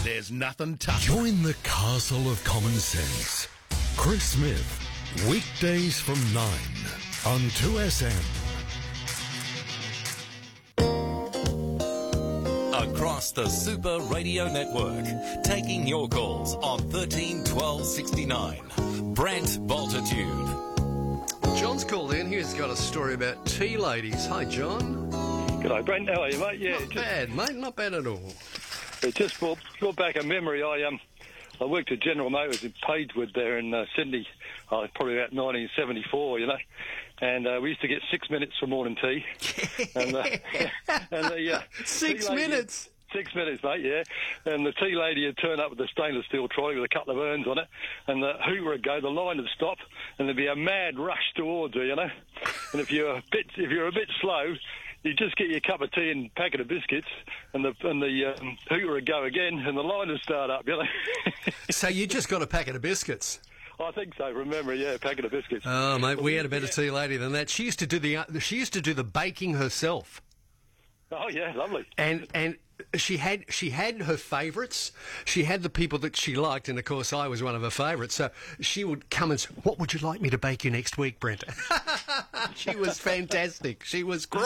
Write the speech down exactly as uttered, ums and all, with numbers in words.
There's nothing tough. Join the castle of common sense. Chris Smith, weekdays from nine on two S M. Across the Super Radio Network, taking your calls on thirteen twelve sixty-nine. Brent Bultitude. John's called in. He's got a story about tea ladies. Hi, John. G'day, Brent. How are you, mate? Yeah, Not just, bad, mate. Not bad at all. it just brought, brought back a memory. I um, I worked at General Motors in Pagewood there in uh, Sydney, uh, probably about nineteen seventy-four, you know, and uh, we used to get six minutes for morning tea. and, uh, and the, uh, Six tea lady- minutes? Six minutes, mate, yeah. And the tea lady would turn up with a stainless steel trolley with a couple of urns on it, and the hoover would go, the line would stop, and there'd be a mad rush towards her, you know. And if you're a bit, if you're a bit slow, you just get your cup of tea and packet of biscuits, and the and the um, hoover would go again, and the line would start up, you know. So you just got a packet of biscuits? I think so. Remember, yeah, a packet of biscuits. Oh, mate, we had a better tea lady than that. She used to do the uh, she used to do the baking herself. Oh yeah, lovely. And and she had she had her favourites. She had the people that she liked, and of course I was one of her favourites. So she would come and say, "What would you like me to bake you next week, Brent?" She was fantastic. She was great.